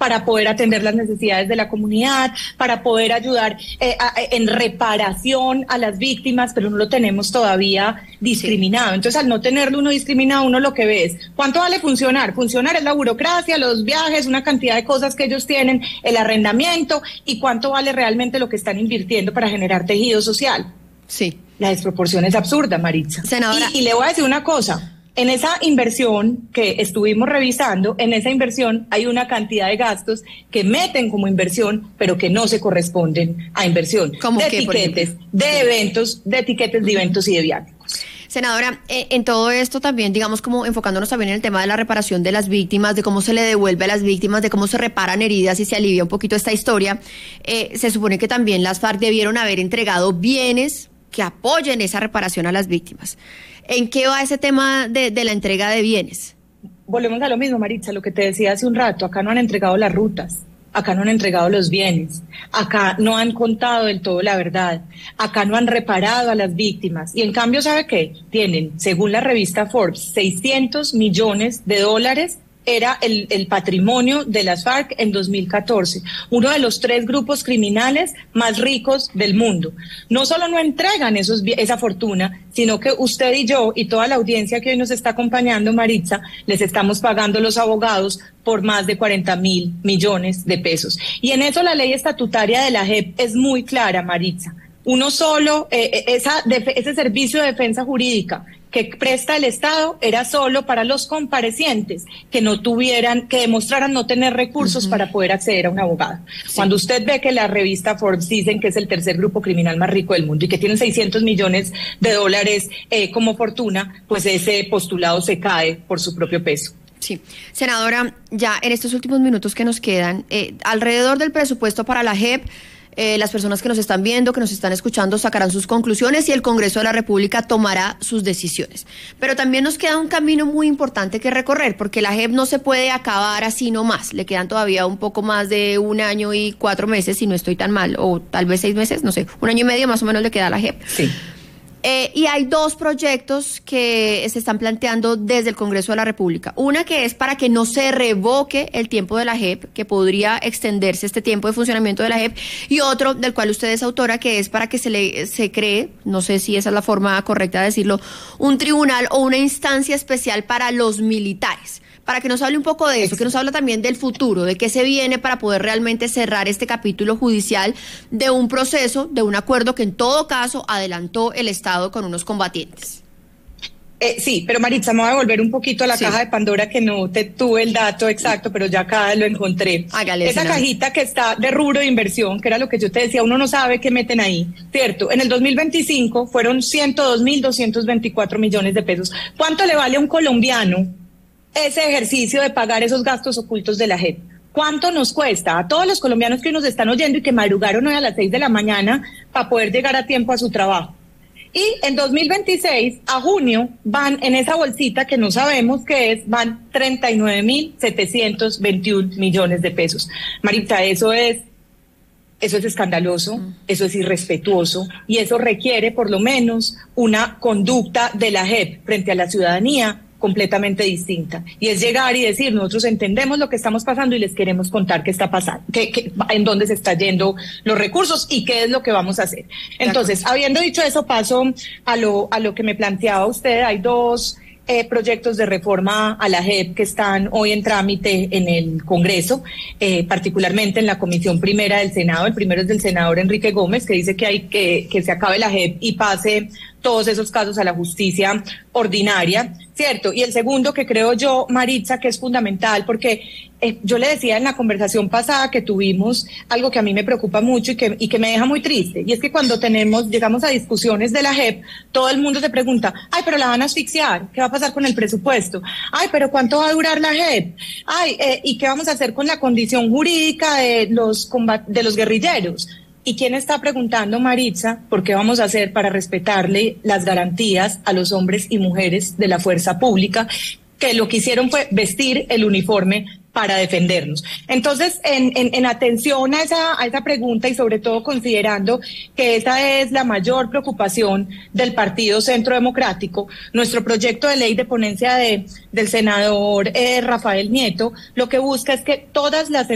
para poder atender las necesidades de la comunidad, para poder ayudar en reparación a las víctimas, pero no lo tenemos todavía discriminado. Entonces, al no tenerlo uno discriminado, uno lo que ve es, ¿cuánto vale funcionar? Funcionar es la burocracia, los viajes, una cantidad de cosas que ellos tienen, el arrendamiento, y cuánto vale realmente lo que están invirtiendo para generar tejido social. Sí. La desproporción es absurda, Maritza. Senadora. Y le voy a decir una cosa. En esa inversión que estuvimos revisando, en esa inversión hay una cantidad de gastos que meten como inversión, pero que no se corresponden a inversión. ¿Cómo de qué, etiquetes, de eventos, de etiquetes de eventos y de viáticos. Senadora, en todo esto también, digamos, como enfocándonos también en el tema de la reparación de las víctimas, de cómo se le devuelve a las víctimas, de cómo se reparan heridas y se alivia un poquito esta historia, se supone que también las FARC debieron haber entregado bienes que apoyen esa reparación a las víctimas. ¿En qué va ese tema de la entrega de bienes? Volvemos a lo mismo, Maritza, lo que te decía hace un rato. Acá no han entregado las rutas, acá no han entregado los bienes, acá no han contado del todo la verdad, acá no han reparado a las víctimas. Y en cambio, ¿sabe qué? Tienen, según la revista Forbes, $600 millones era el patrimonio de las FARC en 2014, uno de los 3 grupos criminales más ricos del mundo. No solo no entregan esa fortuna, sino que usted y yo y toda la audiencia que hoy nos está acompañando, Maritza, les estamos pagando los abogados por más de 40.000 millones de pesos. Y en eso la ley estatutaria de la JEP es muy clara, Maritza. Uno solo, ese servicio de defensa jurídica que presta el Estado era solo para los comparecientes que demostraran no tener recursos para poder acceder a un abogado. Sí. Cuando usted ve que la revista Forbes dicen que es el tercer grupo criminal más rico del mundo y que tienen $600 millones como fortuna, pues ese postulado se cae por su propio peso. Sí, senadora, ya en estos últimos minutos que nos quedan, alrededor del presupuesto para la JEP, las personas que nos están viendo, que nos están escuchando, sacarán sus conclusiones y el Congreso de la República tomará sus decisiones. Pero también nos queda un camino muy importante que recorrer, porque la JEP no se puede acabar así nomás. Le quedan todavía un poco más de 1 año y 4 meses, si no estoy tan mal, o tal vez 6 meses, no sé, 1 año y medio más o menos le queda a la JEP. Sí. Y hay 2 proyectos que se están planteando desde el Congreso de la República. Una que es para que no se revoque el tiempo de la JEP, que podría extenderse este tiempo de funcionamiento de la JEP, y otro del cual usted es autora, que es para que se cree, no sé si esa es la forma correcta de decirlo, un tribunal o una instancia especial para los militares. Para que nos hable un poco de eso, que nos habla también del futuro, de qué se viene para poder realmente cerrar este capítulo judicial de un proceso, de un acuerdo que en todo caso adelantó el Estado con unos combatientes. Sí, pero Maritza, me voy a volver un poquito a la caja de Pandora, que no tuve el dato exacto, pero ya acá lo encontré. Hágale, esa cajita que está de rubro de inversión, que era lo que yo te decía, uno no sabe qué meten ahí, ¿cierto? En el 2025 fueron 102.224 millones de pesos. ¿Cuánto le vale a un colombiano ese ejercicio de pagar esos gastos ocultos de la JEP? ¿Cuánto nos cuesta a todos los colombianos que nos están oyendo y que madrugaron hoy a las 6 de la mañana para poder llegar a tiempo a su trabajo? Y en 2026, a junio, van en esa bolsita que no sabemos qué es, van 39.721 millones de pesos. Marita, eso es escandaloso, eso es irrespetuoso y eso requiere por lo menos una conducta de la JEP frente a la ciudadanía completamente distinta, y es llegar y decir, nosotros entendemos lo que estamos pasando y les queremos contar qué está pasando, en dónde se está yendo los recursos y qué es lo que vamos a hacer. Entonces, habiendo dicho eso, paso a lo que me planteaba usted. Hay 2 proyectos de reforma a la JEP que están hoy en trámite en el Congreso, particularmente en la Comisión Primera del Senado. El primero es del senador Enrique Gómez, que dice que hay que se acabe la JEP y pase todos esos casos a la justicia ordinaria, ¿cierto? Y el segundo, que creo yo, Maritza, que es fundamental, porque yo le decía en la conversación pasada que tuvimos algo que a mí me preocupa mucho y que me deja muy triste, y es que cuando llegamos a discusiones de la JEP, todo el mundo se pregunta, ay, pero la van a asfixiar, ¿qué va a pasar con el presupuesto? Ay, pero ¿cuánto va a durar la JEP? Ay, ¿y qué vamos a hacer con la condición jurídica de los guerrilleros? ¿Y quién está preguntando, Maritza, por qué vamos a hacer para respetarle las garantías a los hombres y mujeres de la fuerza pública, que lo que hicieron fue vestir el uniforme para defendernos? Entonces, en atención a esa pregunta, y sobre todo considerando que esa es la mayor preocupación del Partido Centro Democrático, nuestro proyecto de ley de ponencia del senador Rafael Nieto lo que busca es que todas las